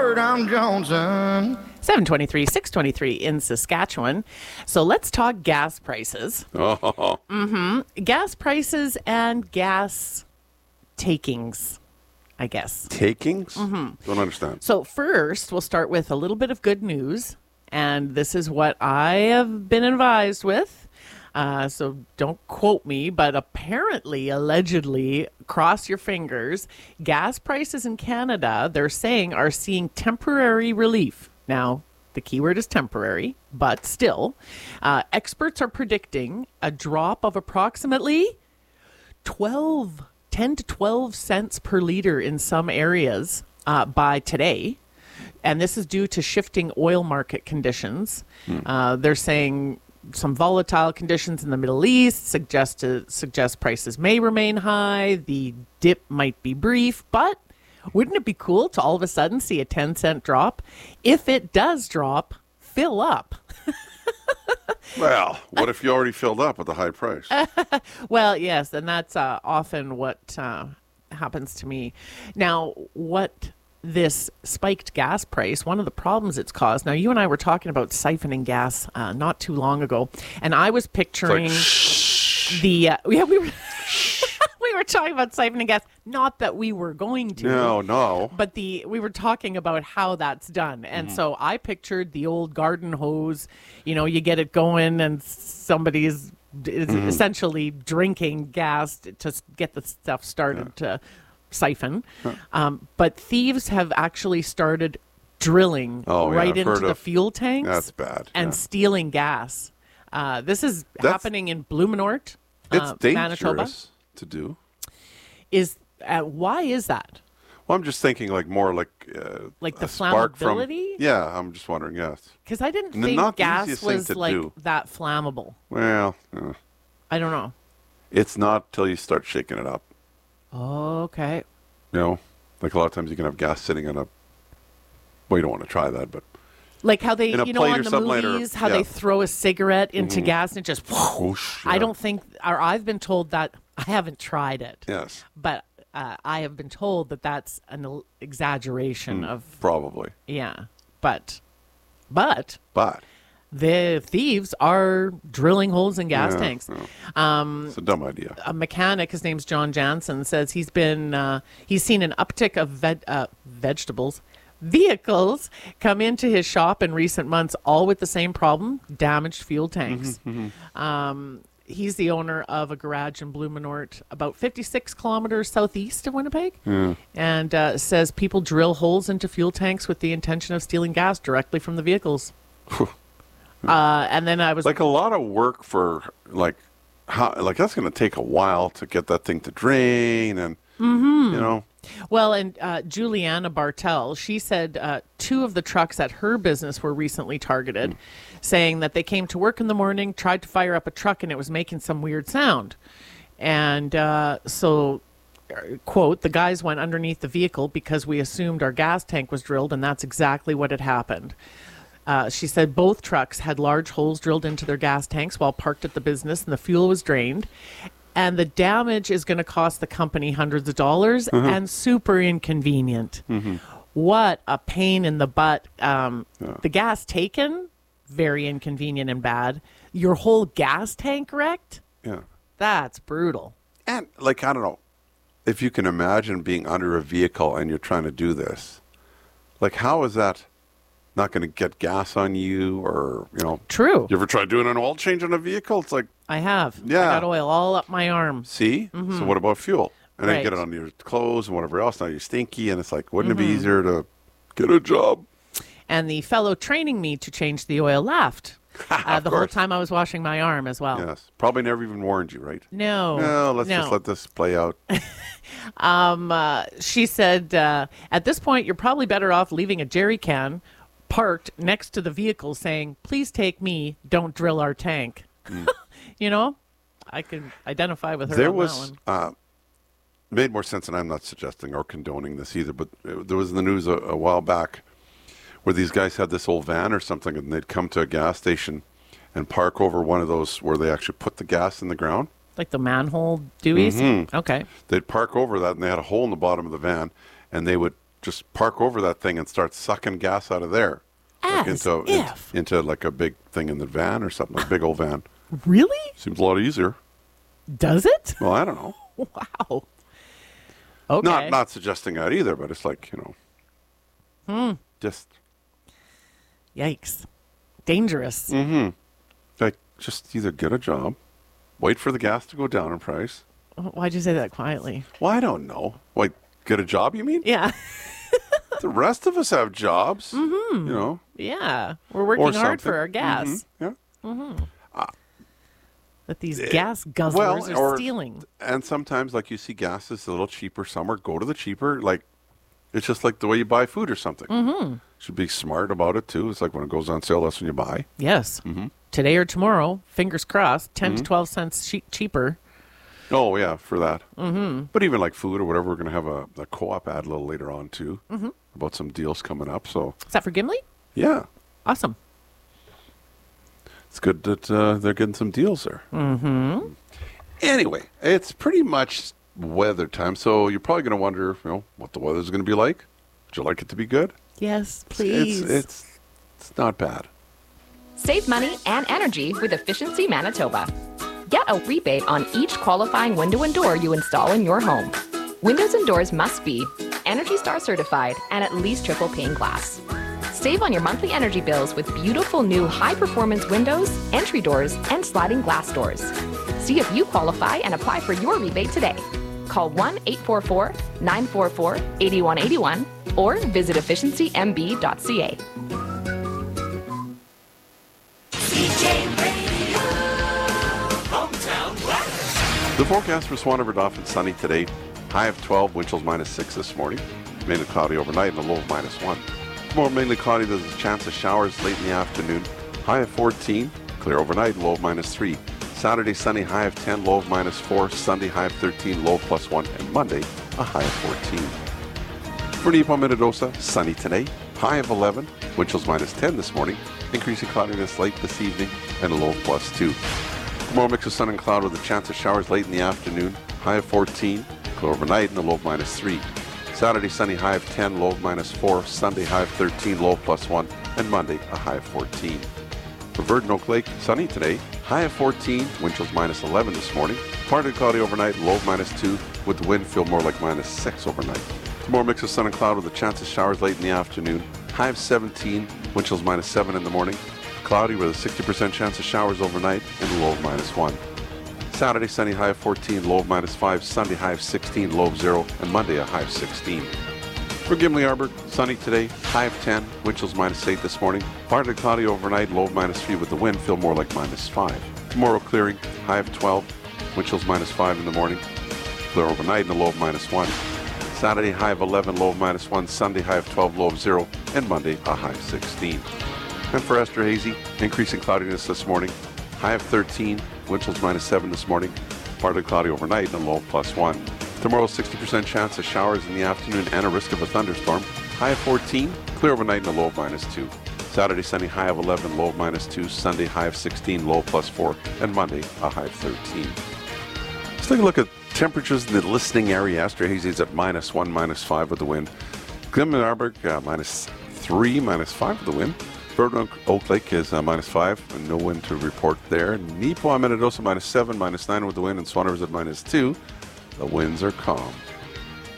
word, I'm Johnson. 723, 623 in Saskatchewan. So let's talk gas prices. Oh. Gas prices and gas takings, I guess. Takings? Don't understand. So first, we'll start with a little bit of good news. And this is what I have been advised with. So don't quote me, but apparently, allegedly, cross your fingers, gas prices in Canada, they're saying, are seeing temporary relief. Now, the keyword is temporary, but still, experts are predicting a drop of approximately 10 to 12 cents per liter in some areas by today. And this is due to shifting oil market conditions. They're saying some volatile conditions in the Middle East suggest prices may remain high. The dip might be brief, but wouldn't it be cool to all of a sudden see a 10-cent drop? If it does drop, fill up. Well, what if you already filled up at the high price? Well, yes, and that's often what happens to me. Now, what this spiked gas price, one of the problems it's caused. Now, you and I were talking about siphoning gas not too long ago, and I was picturing we were talking about siphoning gas. Not that we were going to. No. But we were talking about how that's done. And so I pictured the old garden hose. You know, you get it going and somebody is essentially drinking gas to get the stuff started to siphon. But thieves have actually started drilling into the fuel tanks. That's bad. And stealing gas. This is happening in Blumenort, It's dangerous Manitoba. to do. Why is that? Well, I'm just thinking more like Like the spark flammability? Yeah, I'm just wondering, yes. Because I didn't And think not the gas easiest thing was to like do. that flammable. Well, I don't know. it's not till you start shaking it up. Okay. You know, like a lot of times you can have gas sitting on a, well, you don't want to try that, but Like how they, in a on plate or the something later, movies, how yeah. they throw a cigarette into gas and it just, whoosh, I yeah. don't think, or I've been told that, I haven't tried it, Yes, but I have been told that that's an exaggeration of, probably. yeah. But But the thieves are drilling holes in gas yeah, tanks. no. It's a dumb idea. A mechanic, his name's John Jansen, says he's seen an uptick of vehicles come into his shop in recent months, all with the same problem: damaged fuel tanks. He's the owner of a garage in Blumenort, about 56 kilometers southeast of Winnipeg, and says people drill holes into fuel tanks with the intention of stealing gas directly from the vehicles. And then I was Like a lot of work for that's going to take a while to get that thing to drain and you know. Well, and Juliana Bartel, she said 2 of the trucks at her business were recently targeted, saying that they came to work in the morning, tried to fire up a truck, and it was making some weird sound. And so, quote, the guys went underneath the vehicle because we assumed our gas tank was drilled, and that's exactly what had happened. She said both trucks had large holes drilled into their gas tanks while parked at the business, and the fuel was drained. And the damage is going to cost the company hundreds of dollars and super inconvenient. What a pain in the butt. The gas taken, very inconvenient and bad. Your whole gas tank wrecked? Yeah. That's brutal. And I don't know, if you can imagine being under a vehicle and you're trying to do this, how is that not going to get gas on you or, True. You ever tried doing an oil change on a vehicle? It's like, I have. Yeah. I got oil all up my arm. see? So what about fuel? And then Right. get it on your clothes and whatever else. Now you're stinky and it's like, wouldn't it be easier to get a job? And the fellow training me to change the oil laughed the whole course. time I was washing my arm as well. Yes. Probably never even warned you, right? No. No, let's just let this play out. She said, at this point, you're probably better off leaving a jerry can parked next to the vehicle saying, please take me, don't drill our tank. I can identify with her There on was that one. made more sense, and I'm not suggesting or condoning this either, but there was in the news a while back where these guys had this old van or something, and they'd come to a gas station and park over one of those where they actually put the gas in the ground. Like the manhole dewies? Okay. They'd park over that, and they had a hole in the bottom of the van, and they would just park over that thing and start sucking gas out of there. Like As if. into like a big thing in the van or something, like a big old van. Really? Seems a lot easier. Does it? Well, I don't know. Wow. Okay. Not suggesting that either, but it's like, just Yikes. Dangerous. like just either get a job, wait for the gas to go down in price. Why'd you say that quietly? Well, I don't know. Like get a job, you mean? Yeah. The rest of us have jobs. Yeah. We're working hard for our gas Yeah. that these gas guzzlers are stealing. And sometimes, like, you see gas is a little cheaper somewhere. Go to the cheaper. Like, it's just like the way you buy food or something. Should be smart about it, too. It's like when it goes on sale, that's when you buy. Yes. Today or tomorrow, fingers crossed, 10 to 12 cents cheaper. Oh, yeah, for that. But even like food or whatever, we're going to have a co-op ad a little later on, too, about some deals coming up. So, Is that for Gimli? yeah, Awesome. it's good that they're getting some deals there. Anyway, it's pretty much weather time. So you're probably going to wonder, what the weather's going to be like. Would you like it to be good? Yes, please. It's not bad. Save money and energy with Efficiency Manitoba. Get a rebate on each qualifying window and door you install in your home. Windows and doors must be Energy Star certified and at least triple pane glass. Save on your monthly energy bills with beautiful new high-performance windows, entry doors, and sliding glass doors. See if you qualify and apply for your rebate today. Call 1-844-944-8181 or visit efficiencymb.ca. The forecast for Swan River Dauphin, sunny today. High of 12, wind chills -6 this morning. Mainly cloudy overnight and a low of -1. Tomorrow mainly cloudy, there's a chance of showers late in the afternoon. High of 14, clear overnight, low of -3. Saturday sunny, high of 10, low of -4. Sunday high of 13, low of +1. And Monday, a high of 14. For Nippon Minnedosa, sunny today. High of 11, wind chills -10 this morning. Increasing cloudiness late this evening and a low of +2. Tomorrow mix of sun and cloud with a chance of showers late in the afternoon. High of 14, clear overnight and a low of -3. Saturday sunny, high of 10, low of -4. Sunday high of 13, low of +1. And Monday a high of 14. For Virgin Oak Lake, sunny today. High of 14, wind chills -11 this morning. Partly cloudy overnight, low of -2. With the wind feel more like -6 overnight. Tomorrow mix of sun and cloud with a chance of showers late in the afternoon. High of 17, wind chills -7 in the morning. Cloudy with a 60% chance of showers overnight and a low of -1. Saturday sunny, high of 14, low of -5. Sunday high of 16, low of 0. And Monday a high of 16. For Gimli Arbor, sunny today, high of 10, wind chills -8 this morning. Partly cloudy overnight, low of -3 with the wind feel more like -5. Tomorrow clearing, high of 12, wind chills -5 in the morning. Clear overnight and a low of -1. Saturday high of 11, low of -1. Sunday high of 12, low of 0. And Monday a high of 16. And for Esterhazy, increasing cloudiness this morning. High of 13, wind chills -7 this morning. Partly cloudy overnight and a low of +1. Tomorrow, 60% chance of showers in the afternoon and a risk of a thunderstorm. High of 14, clear overnight and a low of -2. Saturday sunny, high of 11, low of -2. Sunday high of 16, low of +4. And Monday a high of 13. Let's take a look at temperatures in the listening area. Esterhazy is at -1, -5 with the wind. Gimli Arbor, -3, -5 with the wind. Virgin Oak Lake is -5 and no wind to report there. Nippon Minnedosa -7, -9 with the wind, and Swan River's at -2. The winds are calm.